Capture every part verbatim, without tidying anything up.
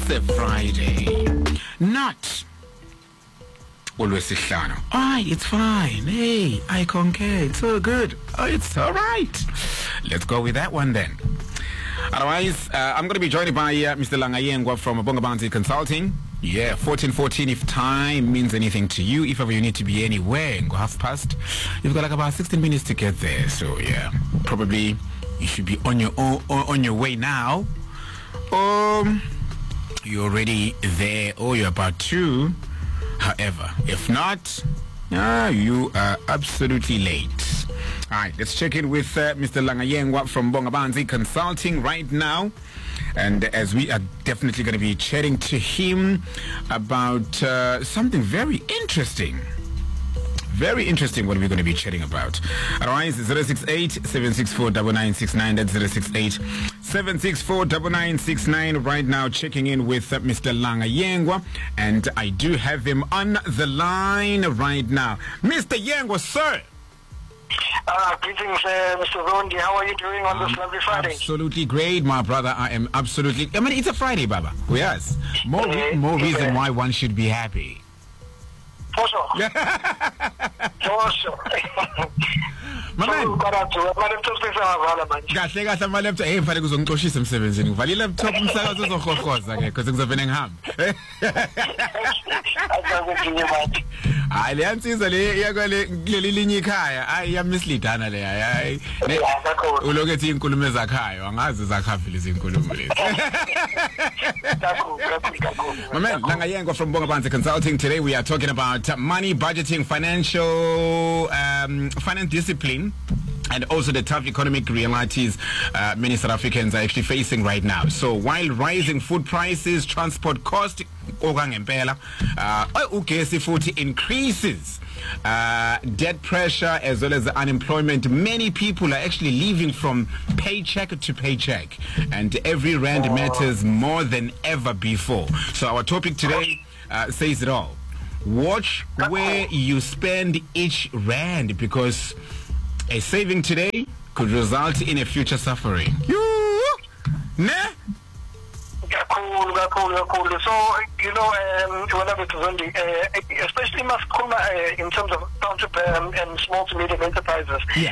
It's a Friday. Not Olwesihlanu. Aye, it's fine. Hey, I concur. It's all good. Oh, it's all right. Let's go with that one then. Otherwise, uh, I'm going to be joined by uh, Mister Langayengwa from Bongabanzi Consulting. Yeah, fourteen fourteen, if time means anything to you, if ever you need to be anywhere, go half past, you've got like about sixteen minutes to get there. So yeah, probably you should be on your own, on your way now. Um, you're already there or you're about to. However, if not, ah, you are absolutely late. All right, let's check in with uh, Mister Langayengwa from Bongabanzi Consulting right now. And as we are definitely going to be chatting to him about uh, something very interesting. Very interesting what we're going to be chatting about. Otherwise, zero six eight, seven six four, nine nine six nine. That's zero six eight, seven six four, nine nine six nine. Right now, checking in with uh, Mister Langayengwa. And I do have him on the line right now. Mister Yengwa, sir. Uh, greetings, uh, Mister Rondi. How are you doing on um, this lovely Friday? Absolutely great, my brother. I am absolutely... I mean, it's a Friday, Baba. Yes. More, uh, more uh, reason why one should be happy. For sure. For sure. Kahle kahle ama laptop hey mfana kuzongixoshisa emsebenzini ngivale laptop umsakazo uzohohoza ke because ngizovene ngihambe hayi le yansiza le yakwale kuleli linye ikhaya hayi yamislidana le hayi ulokethi inkulumo ezakhayo angazi zakhafile izinkulumo lezi Mama Langayengwa from Bongabanzi Consulting. Today we are talking about money, budgeting, financial um, finance discipline, and also the tough economic realities uh, many South Africans are actually facing right now. So while rising food prices, transport cost, uh, increases, uh, debt pressure, as well as the unemployment, many people are actually living from paycheck to paycheck, and every rand matters more than ever before. So our topic today uh, says it all. Watch where you spend each rand, because a saving today could result in a future suffering. You, ne? Cool, cool, cool. So, you know, um, whenever it's only, uh, especially uh, in terms of township um, and small to medium enterprises, yeah.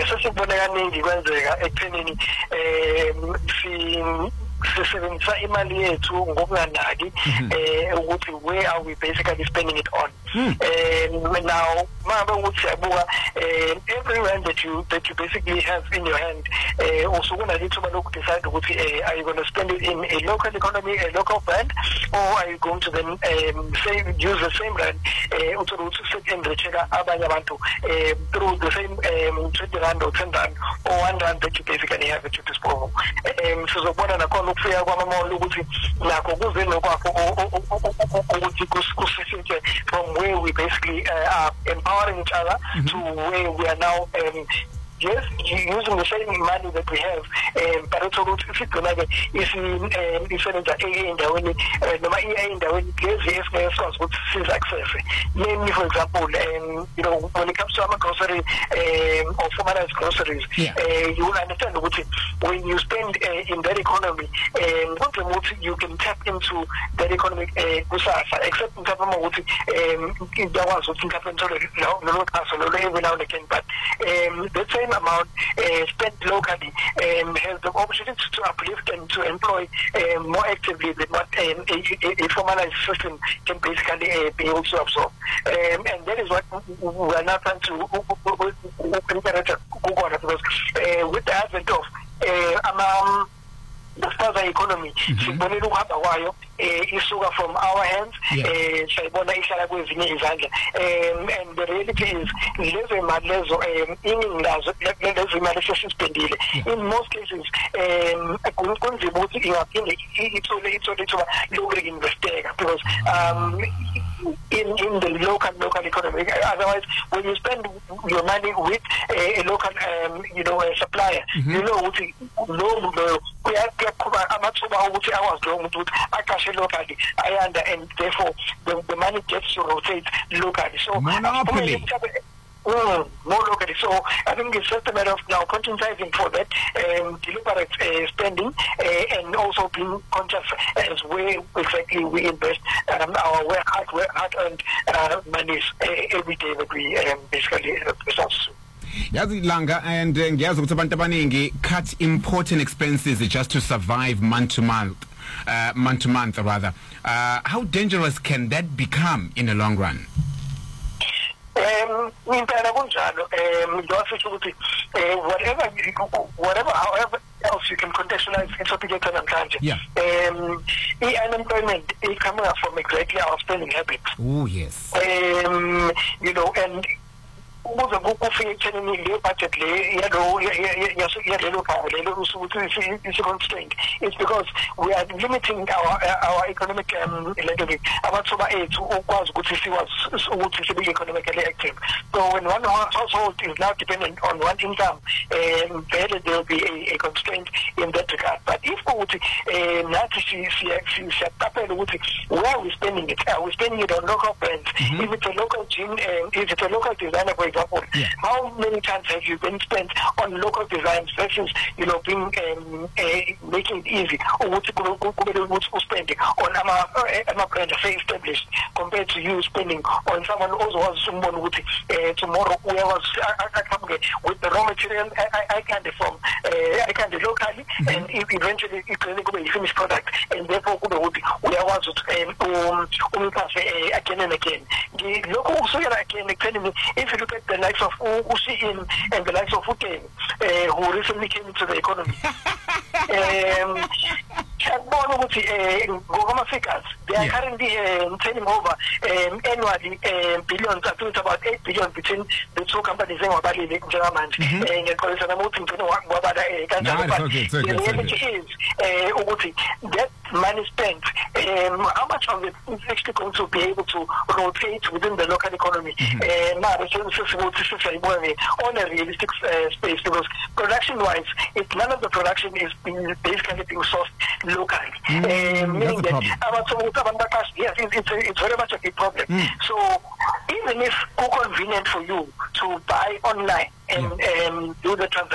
uh, sisebenzisa imali yethu ngokunganaki eh ukuthi where are we basically spending it on. And now mabe ukuthi abuka every rand that you that you basically have in your hand eh usukuna lithuba lokhu decide ukuthi eh are you going to spend it in a local economy, a local brand, or are you going to then um, say use the same rand eh uthola ukuthi set enricheka abanye abantu eh through the same um, twenty rand or ten rand or one rand that you basically have at your disposal. Um sizobona nakho ukufika kwamamolo ukuthi nakho kuze nokwakho ukuthi kusisintshe from where we basically uh, are empowering each other mm-hmm. to where we are now um, yes, using the same money that we have, um, but it's also if it's like if if it's a in the way, no matter in the way, yes, yes, yes, so what is access. Mainly, for example, um, you know, when it comes to our grocery um, or formalized groceries, yeah. uh, you will understand what when you spend uh, in that economy, um, what the what you can tap into that economic uh, except in terms of what um, there was what happened to the no, no, no, every now and again, but um, the same amount uh, spent locally um, has the opportunity to uplift and to employ uh, more actively than what um, a, a, a formalized system can basically uh, be able to absorb. Um, and that is what we are now trying to because uh, with the advent of uh, um, the further economy, mm-hmm. isuka from our hands, sayibona ihlala kwezinye izandla, and the reality is lezo imali lezo iningi lazo lezo imali esesispendile in most cases kunzima ukuthi ingaphinde ithole ithole ithuba loku-investeka because um in in the local local economy. Otherwise, when you spend your money with a, a local um, you know a supplier, mm-hmm. you know ukuthi lo kuyakuba amathuba ukuthi akwazi lo muntu ukuthi akashe locally ayanda, and therefore the, the money gets to rotate locally. So monopoly. Mm, more locally. So I think it's just a matter of now conscientizing for that, um, deliberate uh, spending, uh, and also being conscious as where exactly we invest um, our hard, hard-earned uh, monies uh, every day that we um, basically uh, resource. Yazi Langa, and uh, ngiyazi ukuthi abantu abaningi cut important expenses just to survive month to month, uh, month to month rather. Uh, how dangerous can that become in the long run? Um, impela kunjalo, um, ukuthi uh, whatever, whatever, however else you can contextualize it topic namhlanje. Yeah. Um, unemployment is coming up from exactly our spending habits. Oh yes. Um, you know, and ukuze kufike ekuthenini le budget le yalo yalelo khaya lelo usukuthi is constrained. It's because we are limiting our our economic um level. Amathuba ethu ukwazi ukuthi siwazi ukuthi sibe economically active. So when one household is now dependent on one income, um, there will be a, a constraint in that regard. But if ukuthi nathi siyaqaphela ukuthi where are we spending it? Are we spending it on local brands? Mm-hmm. If it's a local gym, um, if it's a local designer, for example, yeah. How many times have you been spent on local designs versus, you know, being um, uh, making it easy or spending on a brand established compared to you spending on someone else was someone with uh, tomorrow who was uh, with the raw material I, I can't from uh, I can't locally mm-hmm. and eventually it can be a finished product and therefore we was um again and again. The local also again if you look at the likes of Usiin and the likes of Uten, uh, who recently came into the economy. um, uh, figures, they are yeah. currently um, turning over um, annually um, billions, I think it's about eight billion between the two companies in Wabali and German. And the reality is uh, that money spent, um, how much of it is actually going to be able to rotate within the local economy? Mm-hmm. uh, on a realistic uh, space, because production-wise, if none of the production is being basically being sourced locally, mm, uh, meaning that yes, it's, it's, a, it's very much a big problem. Mm. So even if it's convenient for you to buy online and yeah. um, do the transaction,